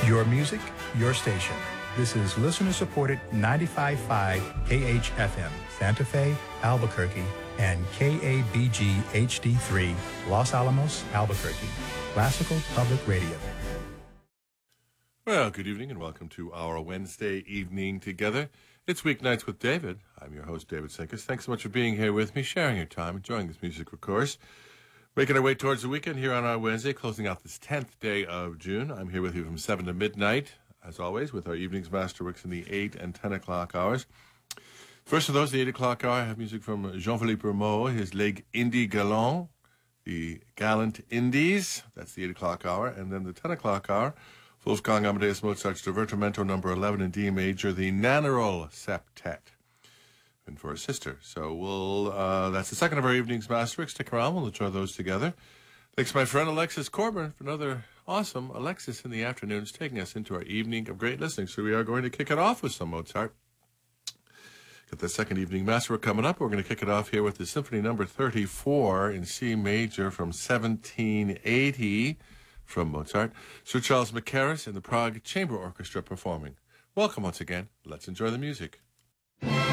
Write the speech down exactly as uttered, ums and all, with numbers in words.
Your music, your station. This is listener-supported ninety-five point five K H F M, Santa Fe, Albuquerque, and K A B G H D three, Los Alamos, Albuquerque. Classical Public Radio. Well, good evening and welcome to our Wednesday evening together. It's Weeknights with David. I'm your host, David Sinkus. Thanks so much for being here with me, sharing your time, enjoying this music, of course. Making our way towards the weekend here on our Wednesday, closing out this tenth day of June. I'm here with you from seven to midnight, as always, with our evenings masterworks in the eight and ten o'clock hours. First of those, the eight o'clock hour, I have music from Jean-Philippe Rameau, his Les Indies Galants, the Gallant Indies. That's the eight o'clock hour. And then the ten o'clock hour, Wolfgang Amadeus Mozart's Divertimento number eleven in D major, the Nannerl Septet, and for a sister. So we'll, uh, that's the second of our evening's masterworks. Stick around, we'll enjoy those together. Thanks to my friend Alexis Corbin for another awesome Alexis in the afternoons, taking us into our evening of great listening. So we are going to kick it off with some Mozart. Got the second evening masterwork coming up. We're going to kick it off here with the Symphony number thirty-four in C major from seventeen eighty. From Mozart, Sir Charles Mackerras and the Prague Chamber Orchestra performing. Welcome once again. Let's enjoy the music.